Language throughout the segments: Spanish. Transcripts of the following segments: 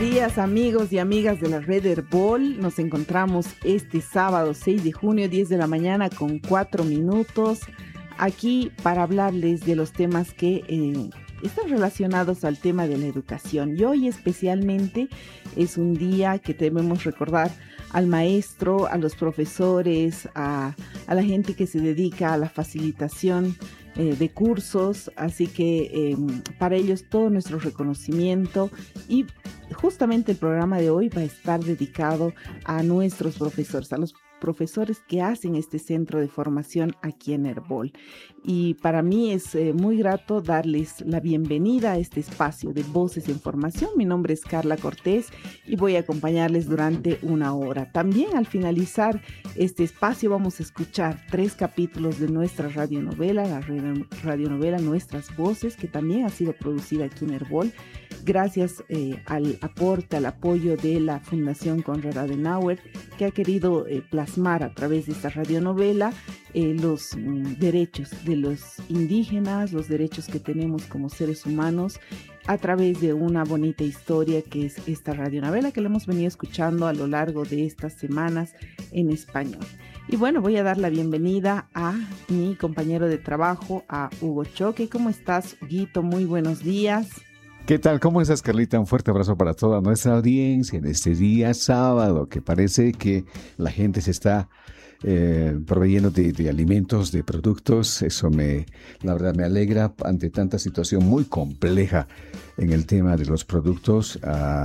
días, amigos y amigas de la red Herbol. Nos encontramos este sábado 6 de junio, 10 de la mañana con 4 minutos, aquí para hablarles de los temas que están relacionados al tema de la educación. Y hoy especialmente es un día que debemos recordar al maestro, a los profesores, a la gente que se dedica a la facilitación de cursos, así que para ellos todo nuestro reconocimiento. Y justamente el programa de hoy va a estar dedicado a nuestros profesores, a los profesores que hacen este centro de formación aquí en Herbol. Y para mí es muy grato darles la bienvenida a este espacio de Voces en Formación. Mi nombre es Carla Cortés y voy a acompañarles durante una hora. También al finalizar este espacio vamos a escuchar 3 capítulos de nuestra radionovela, la radionovela Nuestras Voces, que también ha sido producida aquí en Herbol, gracias al aporte, al apoyo de la Fundación Konrad Adenauer, que ha querido plasmar a través de esta radionovela los derechos de los indígenas, los derechos que tenemos como seres humanos, a través de una bonita historia que es esta radionovela que la hemos venido escuchando a lo largo de estas semanas en español. Y bueno, voy a dar la bienvenida a mi compañero de trabajo, a Hugo Choque. ¿Cómo estás, Huguito? Muy buenos días. ¿Qué tal? ¿Cómo estás, Carlita? Un fuerte abrazo para toda nuestra audiencia en este día sábado, que parece que la gente se está proveyendo de alimentos, de productos. Eso la verdad me alegra ante tanta situación muy compleja en el tema de los productos.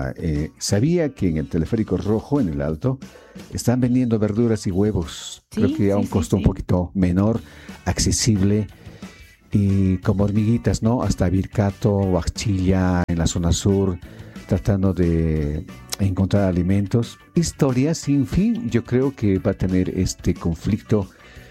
Sabía que en el Teleférico Rojo, en el Alto, están vendiendo verduras y huevos. Sí, creo que a un costo un poquito menor, accesible. Y como hormiguitas, ¿no? Hasta Vircato, Huachilla, en la zona sur, tratando de encontrar alimentos. Historia sin fin. Yo creo que va a tener este conflicto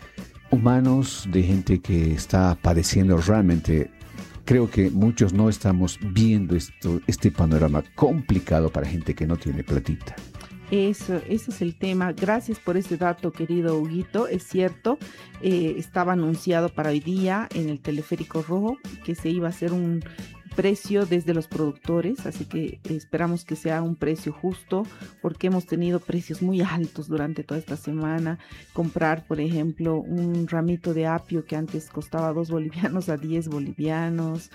humanos de gente que está padeciendo realmente. Creo que muchos no estamos viendo este panorama complicado para gente que no tiene platita. Eso es el tema. Gracias por ese dato, querido Huguito. Es cierto, estaba anunciado para hoy día en el Teleférico Rojo que se iba a hacer un precio desde los productores, así que esperamos que sea un precio justo, porque hemos tenido precios muy altos durante toda esta semana. Comprar, por ejemplo, un ramito de apio que antes costaba 2 bolivianos a 10 bolivianos,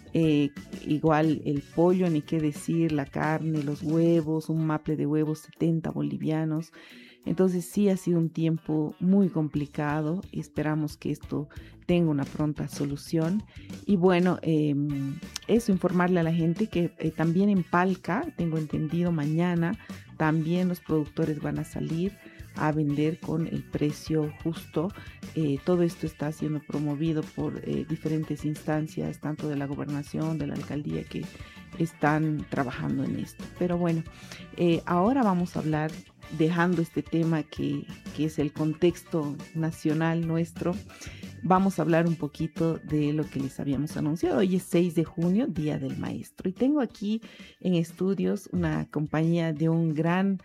igual el pollo, ni qué decir, la carne, los huevos, un maple de huevos 70 bolivianos. Entonces sí ha sido un tiempo muy complicado y esperamos que esto tenga una pronta solución. Y bueno, eso, informarle a la gente que también en Palca, tengo entendido, mañana también los productores van a salir a vender con el precio justo. Todo esto está siendo promovido por diferentes instancias, tanto de la gobernación, de la alcaldía, que están trabajando en esto. Pero bueno, ahora vamos a hablar, dejando este tema que es el contexto nacional nuestro, vamos a hablar un poquito de lo que les habíamos anunciado. Hoy es 6 de junio, Día del Maestro. Y tengo aquí en estudios una compañía de un gran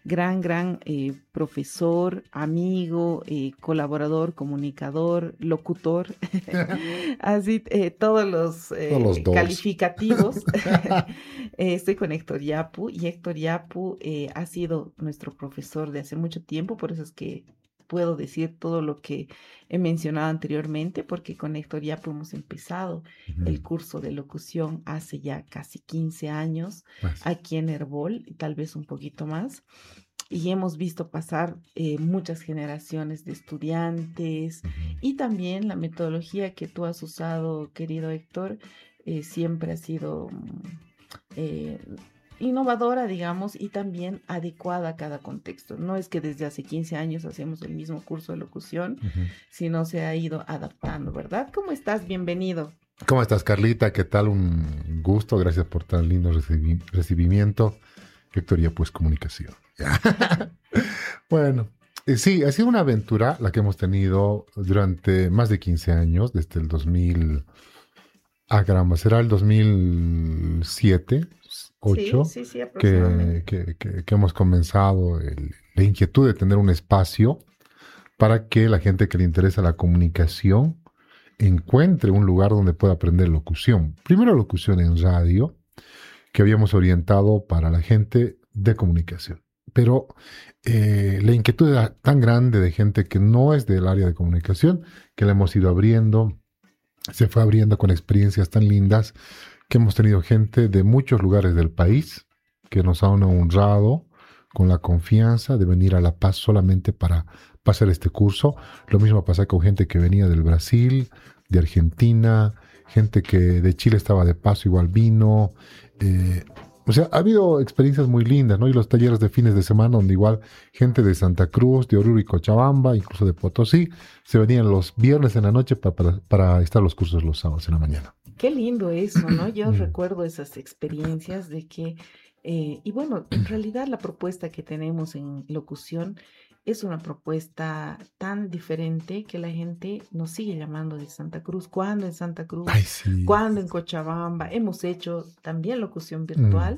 profesor, amigo, colaborador, comunicador, locutor, así todos los calificativos. Estoy con Héctor Yapu, y Héctor Yapu ha sido nuestro profesor de hace mucho tiempo, por eso es que puedo decir todo lo que he mencionado anteriormente, porque con Héctor Yapu hemos empezado el curso de locución hace ya casi 15 años aquí en Herbol, y tal vez un poquito más. Y hemos visto pasar muchas generaciones de estudiantes, y también la metodología que tú has usado, querido Héctor, siempre ha sido innovadora, digamos, y también adecuada a cada contexto. No es que desde hace 15 años hacemos el mismo curso de locución, sino se ha ido adaptando, ¿verdad? ¿Cómo estás? Bienvenido. ¿Cómo estás, Carlita? ¿Qué tal? Un gusto. Gracias por tan lindo recibimiento. Héctor Yapu, pues comunicación. Bueno, sí, ha sido una aventura la que hemos tenido durante más de 15 años, desde el 2000, caramba, será el 2007, 2008, sí, aproximadamente. que hemos comenzado la inquietud de tener un espacio para que la gente que le interesa la comunicación encuentre un lugar donde pueda aprender locución. Primero locución en radio, que habíamos orientado para la gente de comunicación. Pero la inquietud era tan grande de gente que no es del área de comunicación, que la hemos ido abriendo, se fue abriendo con experiencias tan lindas, que hemos tenido gente de muchos lugares del país que nos han honrado con la confianza de venir a La Paz solamente para pasar este curso. Lo mismo pasa con gente que venía del Brasil, de Argentina, gente que de Chile estaba de paso, igual vino. O sea, ha habido experiencias muy lindas, ¿no? Y los talleres de fines de semana, donde igual gente de Santa Cruz, de Oruro y Cochabamba, incluso de Potosí, se venían los viernes en la noche para estar los cursos los sábados en la mañana. Qué lindo eso, ¿no? Yo recuerdo esas experiencias de que, y bueno, en realidad la propuesta que tenemos en locución es una propuesta tan diferente que la gente nos sigue llamando de Santa Cruz. ¿Cuándo en Santa Cruz? Ay, sí. ¿Cuándo en Cochabamba? Hemos hecho también locución virtual.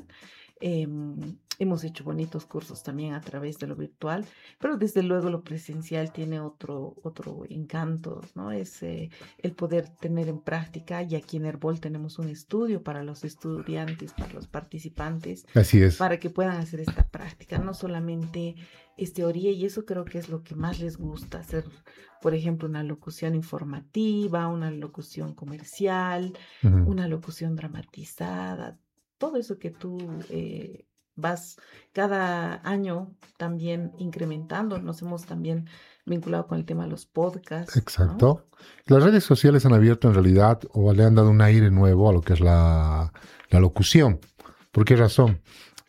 Hemos hecho bonitos cursos también a través de lo virtual, pero desde luego lo presencial tiene otro encanto, ¿no? Es el poder tener en práctica, y aquí en Herbol tenemos un estudio para los estudiantes, para los participantes, Así es. para que puedan hacer esta práctica, no solamente es teoría, y eso creo que es lo que más les gusta, hacer, por ejemplo, una locución informativa, una locución comercial, una locución dramatizada, todo eso que tú vas cada año también incrementando. Nos hemos también vinculado con el tema de los podcasts. Exacto. ¿No? Las redes sociales han abierto en realidad o le han dado un aire nuevo a lo que es la locución. ¿Por qué razón?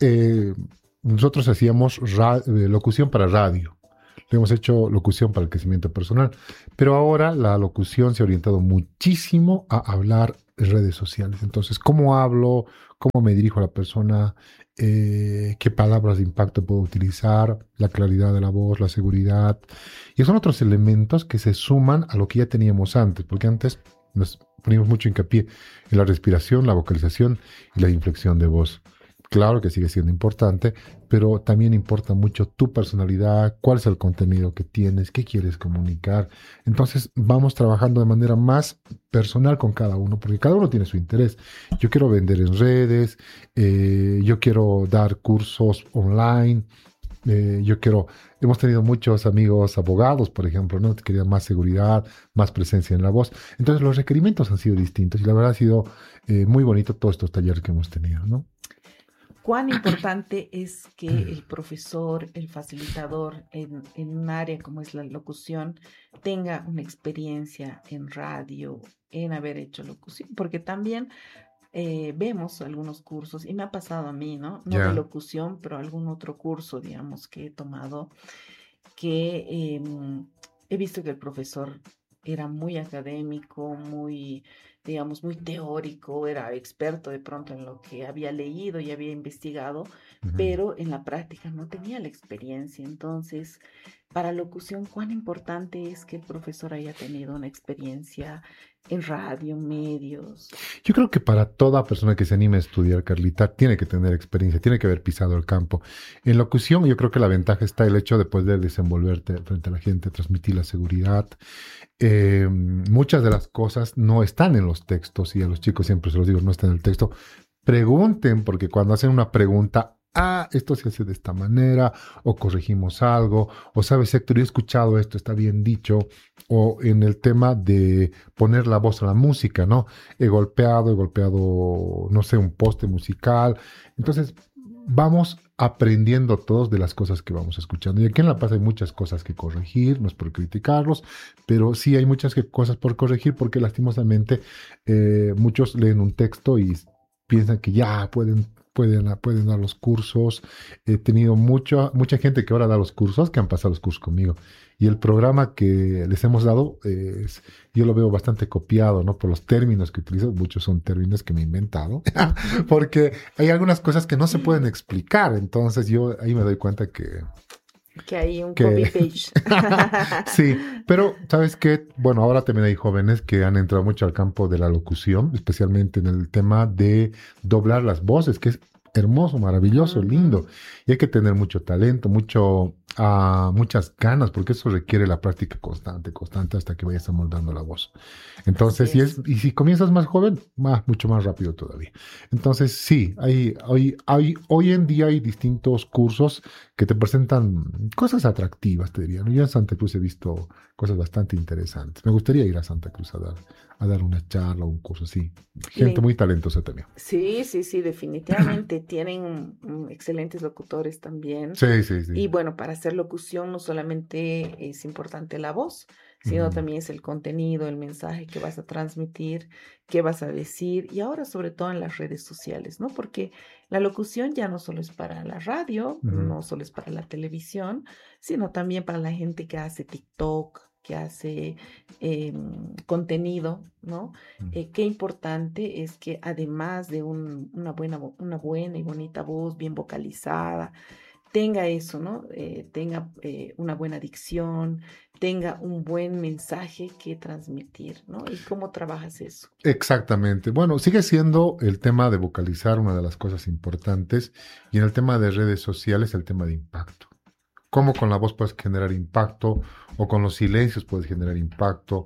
Nosotros hacíamos locución para radio. Le hemos hecho locución para el crecimiento personal. Pero ahora la locución se ha orientado muchísimo a hablar en redes sociales. Entonces, ¿cómo hablo? ¿Cómo me dirijo a la persona? ¿Qué palabras de impacto puedo utilizar? La claridad de la voz, la seguridad. Y son otros elementos que se suman a lo que ya teníamos antes. Porque antes nos poníamos mucho hincapié en la respiración, la vocalización y la inflexión de voz. Claro que sigue siendo importante, pero también importa mucho tu personalidad, cuál es el contenido que tienes, qué quieres comunicar. Entonces vamos trabajando de manera más personal con cada uno, porque cada uno tiene su interés. Yo quiero vender en redes, yo quiero dar cursos online, hemos tenido muchos amigos abogados, por ejemplo, ¿no? Que querían más seguridad, más presencia en la voz. Entonces los requerimientos han sido distintos y la verdad ha sido muy bonito todos estos talleres que hemos tenido, ¿no? ¿Cuán importante es que el profesor, el facilitador en un área como es la locución tenga una experiencia en radio, en haber hecho locución? Porque también vemos algunos cursos, y me ha pasado a mí, ¿no? No de locución, pero algún otro curso, digamos, que he tomado, que he visto que el profesor era muy académico, muy, digamos, muy teórico, era experto de pronto en lo que había leído y había investigado, pero en la práctica no tenía la experiencia. Entonces, para locución, ¿cuán importante es que el profesor haya tenido una experiencia en radio, medios? Yo creo que para toda persona que se anime a estudiar, Carlita, tiene que tener experiencia, tiene que haber pisado el campo. En locución, yo creo que la ventaja está el hecho de poder desenvolverte frente a la gente, transmitir la seguridad. Muchas de las cosas no están en los textos, y a los chicos siempre se los digo, no está en el texto. Pregunten, porque cuando hacen una pregunta, esto se hace de esta manera, o corregimos algo, o sabes, Héctor, yo he escuchado esto, está bien dicho, o en el tema de poner la voz a la música, ¿no? He golpeado, no sé, un poste musical. Entonces, vamos aprendiendo todos de las cosas que vamos escuchando. Y aquí en La Paz hay muchas cosas que corregir, no es por criticarlos, pero sí hay muchas cosas por corregir, porque lastimosamente muchos leen un texto y piensan que ya pueden dar los cursos. He tenido mucha gente que ahora da los cursos, que han pasado los cursos conmigo. Y el programa que les hemos dado, yo lo veo bastante copiado, ¿no? Por los términos que utilizo. Muchos son términos que me he inventado, porque hay algunas cosas que no se pueden explicar. Entonces yo ahí me doy cuenta que hay un copy-page. Sí, pero ¿sabes qué? Bueno, ahora también hay jóvenes que han entrado mucho al campo de la locución, especialmente en el tema de doblar las voces, que es hermoso, maravilloso, lindo. Y hay que tener mucho talento, mucho muchas ganas, porque eso requiere la práctica constante, hasta que vayas amoldando la voz. Entonces, si comienzas más joven, mucho más rápido todavía. Entonces, sí, hoy en día hay distintos cursos que te presentan cosas atractivas, te diría, ¿no? Yo en Santa Cruz he visto cosas bastante interesantes. Me gustaría ir a Santa Cruz a dar una charla o un curso así. Gente muy talentosa también. Sí, definitivamente. Tienen excelentes locutores también. Sí. Y bueno, para hacer locución no solamente es importante la voz, sino también es el contenido, el mensaje que vas a transmitir, qué vas a decir, y ahora sobre todo en las redes sociales, ¿no? Porque la locución ya no solo es para la radio, no solo es para la televisión, sino también para la gente que hace TikTok, que hace contenido, ¿no? Qué importante es que además de una buena y bonita voz, bien vocalizada, tenga eso, ¿no? Tenga una buena dicción, tenga un buen mensaje que transmitir, ¿no? ¿Y cómo trabajas eso? Exactamente. Bueno, sigue siendo el tema de vocalizar una de las cosas importantes, y en el tema de redes sociales el tema de impacto. Cómo con la voz puedes generar impacto, o con los silencios puedes generar impacto.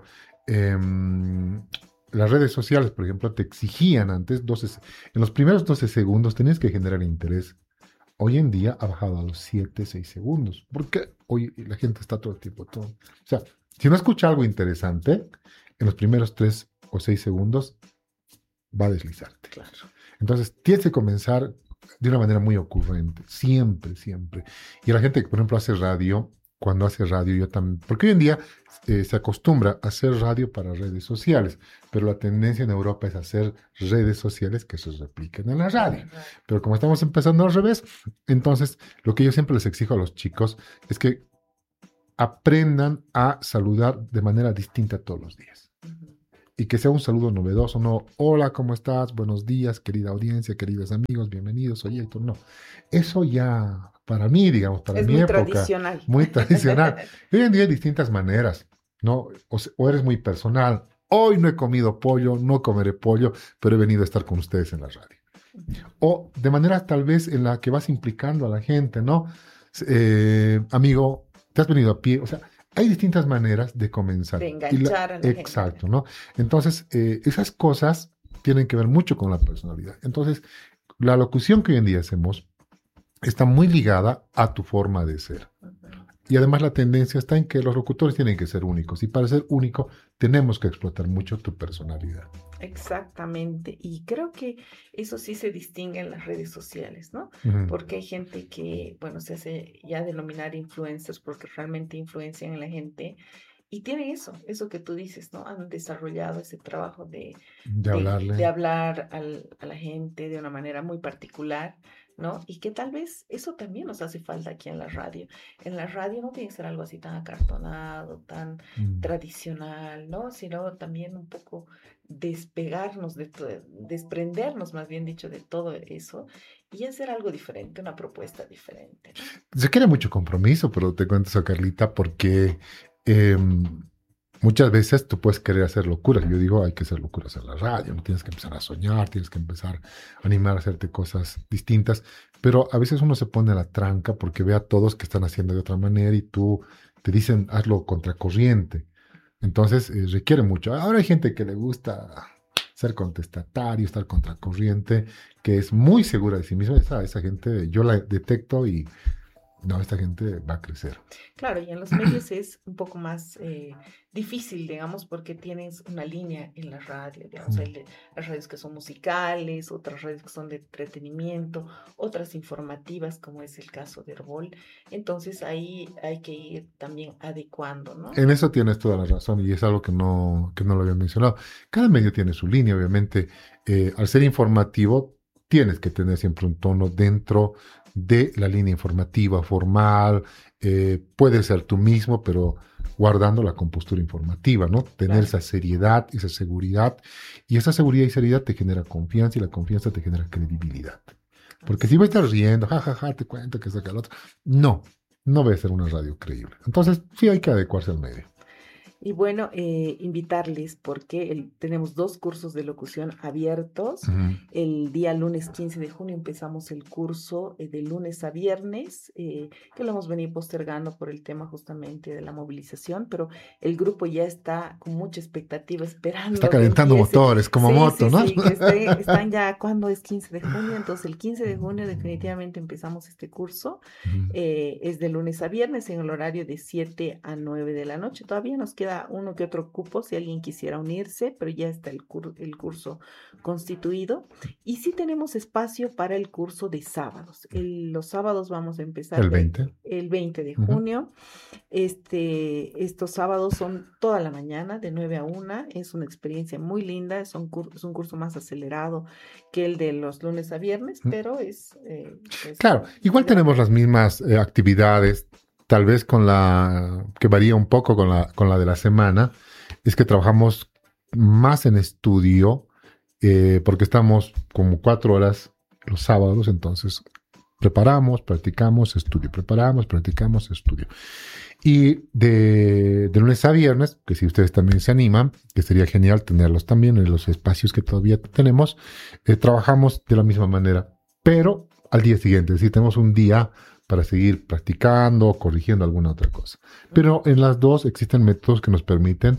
Las redes sociales, por ejemplo, te exigían antes, en los primeros 12 segundos tenías que generar interés. Hoy en día ha bajado a los 7, 6 segundos. Porque hoy la gente está todo el tiempo. O sea, si no escucha algo interesante, en los primeros 3 o 6 segundos va a deslizarte. Claro. Entonces, tienes que comenzar de una manera muy ocurrente. Siempre. Y la gente que, por ejemplo, hace radio, cuando hace radio, yo también. Porque hoy en día se acostumbra a hacer radio para redes sociales, pero la tendencia en Europa es hacer redes sociales que se repliquen en la radio. Pero como estamos empezando al revés, entonces lo que yo siempre les exijo a los chicos es que aprendan a saludar de manera distinta todos los días. Y que sea un saludo novedoso, no, hola, ¿cómo estás? Buenos días, querida audiencia, queridos amigos, bienvenidos, soy Héctor. No, eso ya, para mí, digamos, para mi época, tradicional. Muy tradicional. Hoy en día hay distintas maneras, ¿no? O eres muy personal. Hoy no he comido pollo, no comeré pollo, pero he venido a estar con ustedes en la radio. O de manera tal vez en la que vas implicando a la gente, ¿no? Amigo, te has venido a pie, o sea, hay distintas maneras de comenzar. De enganchar a la gente. Exacto, ¿no? Entonces, esas cosas tienen que ver mucho con la personalidad. Entonces, la locución que hoy en día hacemos está muy ligada a tu forma de ser. Y además la tendencia está en que los locutores tienen que ser únicos. Y para ser único, tenemos que explotar mucho tu personalidad. Exactamente. Y creo que eso sí se distingue en las redes sociales, ¿no? Porque hay gente que, bueno, se hace ya denominar influencers porque realmente influencian en la gente. Y tienen eso que tú dices, ¿no? Han desarrollado ese trabajo de hablar a la gente de una manera muy particular, ¿no? Y que tal vez eso también nos hace falta aquí en la radio. En la radio no tiene que ser algo así tan acartonado, tan tradicional, ¿no? Sino también un poco despegarnos desprendernos, más bien dicho, de todo eso y hacer algo diferente, una propuesta diferente, ¿no? Se quiere mucho compromiso, pero te cuento eso, Carlita, porque muchas veces tú puedes querer hacer locuras. Yo digo, hay que hacer locuras en la radio, no tienes que empezar a soñar, tienes que empezar a animar a hacerte cosas distintas, pero a veces uno se pone a la tranca porque ve a todos que están haciendo de otra manera y tú te dicen, hazlo contracorriente. Entonces, requiere mucho. Ahora hay gente que le gusta ser contestatario, estar contracorriente, que es muy segura de sí misma. Esa gente yo la detecto y no, esta gente va a crecer. Claro, y en los medios es un poco más difícil, digamos, porque tienes una línea en la radio, digamos, hay las radios que son musicales, otras radios que son de entretenimiento, otras informativas, como es el caso de Herbol. Entonces ahí hay que ir también adecuando, ¿no? En eso tienes toda la razón y es algo que no lo había mencionado. Cada medio tiene su línea, obviamente. Al ser informativo, tienes que tener siempre un tono dentro de la línea informativa formal, puede ser tú mismo, pero guardando la compostura informativa, ¿no? Tener esa seriedad, esa seguridad, y esa seguridad y seriedad te genera confianza, y la confianza te genera credibilidad. Porque si voy a estar riendo, jajaja, te cuento que saca el otro, no va a ser una radio creíble. Entonces, sí hay que adecuarse al medio. Y bueno, invitarles porque tenemos 2 cursos de locución abiertos. Ujú. El día lunes 15 de junio empezamos el curso de lunes a viernes, que lo hemos venido postergando por el tema justamente de la movilización, pero el grupo ya está con mucha expectativa esperando Está que calentando empiece. motores como Sí, moto, sí, ¿no? sí, que están ya, ¿cuándo es 15 de junio? Entonces el 15 de junio definitivamente empezamos este curso. Ujú. Es de lunes a viernes en el horario de 7 a 9 de la noche. Todavía nos queda uno que otro cupo si alguien quisiera unirse, pero ya está el curso constituido. Y sí tenemos espacio para el curso de sábados. Los sábados vamos a empezar El 20. el 20 de Ujú. junio. Estos sábados son toda la mañana, de 9 a 1. Es una experiencia muy linda. Es un curso más acelerado que el de los lunes a viernes, pero es... pues, Claro, igual tenemos las mismas actividades, tal vez que varía un poco con la de la semana, es que trabajamos más en estudio, porque estamos como 4 horas los sábados, entonces preparamos, practicamos, estudio, preparamos, practicamos, estudio. Y de lunes a viernes, que si ustedes también se animan, que sería genial tenerlos también en los espacios que todavía tenemos, trabajamos de la misma manera, pero al día siguiente, es decir, tenemos un día para seguir practicando, corrigiendo alguna otra cosa. Pero en las dos existen métodos que nos permiten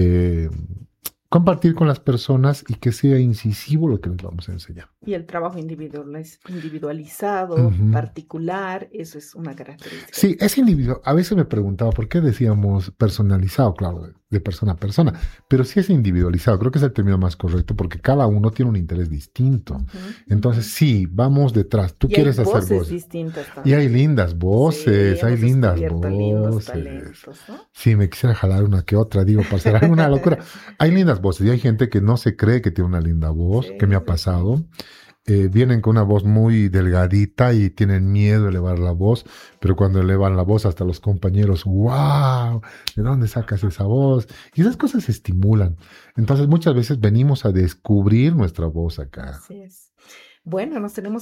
compartir con las personas y que sea incisivo lo que les vamos a enseñar. Y el trabajo individualizado, Ujú. particular, eso es una característica. Sí, es individual. A veces me preguntaba por qué decíamos personalizado, claro, de persona a persona, pero sí es individualizado. Creo que es el término más correcto porque cada uno tiene un interés distinto. Ujú, Entonces, ujú. sí, vamos detrás. Tú Y quieres hay hacer voces voces. distintas Y también. hay lindas voces, Sí, hay hemos lindas descubierto lindos voces. talentos, ¿no? Sí, me quisiera jalar una que otra, digo, para hacer alguna locura. Hay lindas voces y hay gente que no se cree que tiene una linda voz, Sí, que me ha sí, pasado. Vienen con una voz muy delgadita y tienen miedo de elevar la voz, pero cuando elevan la voz hasta los compañeros, ¡wow! ¿De dónde sacas esa voz? Y esas cosas estimulan. Entonces muchas veces venimos a descubrir nuestra voz acá. así es. Bueno, nos tenemos